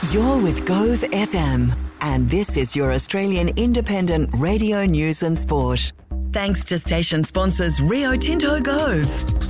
You're with Gove FM, and this is your Australian independent radio news and sport. Thanks to station sponsors Rio Tinto Gove.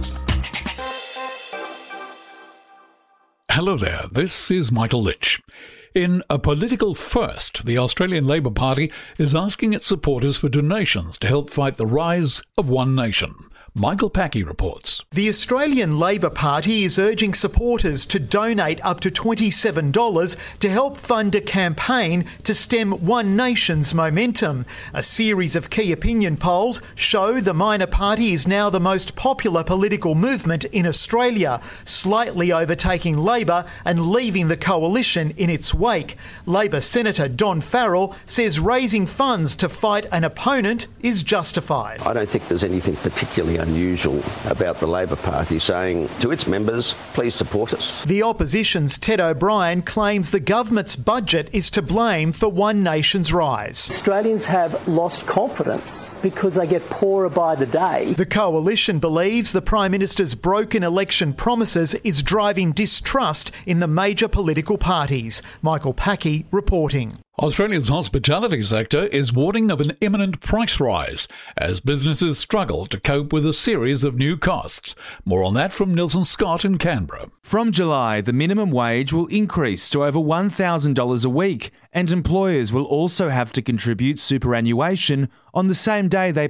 Hello there, this is Michael Litch. In a political first, the Australian Labor Party is asking its supporters for donations to help fight the rise of One Nation. Michael Packey reports. The Australian Labor Party is urging supporters to donate up to $27 to help fund a campaign to stem One Nation's momentum. A series of key opinion polls show the minor party is now the most popular political movement in Australia, slightly overtaking Labor and leaving the coalition in its wake. Labor Senator Don Farrell says raising funds to fight an opponent is justified. I don't think there's anything particularly unusual about the Labor Party saying to its members, please support us. The opposition's Ted O'Brien claims the government's budget is to blame for One Nation's rise. Australians have lost confidence because they get poorer by the day. The coalition believes the Prime Minister's broken election promises is driving distrust in the major political parties. Michael Packey reporting. Australia's hospitality sector is warning of an imminent price rise as businesses struggle to cope with a series of new costs. More on that from Nelson Scott in Canberra. From July, the minimum wage will increase to over $1,000 a week, and employers will also have to contribute superannuation on the same day they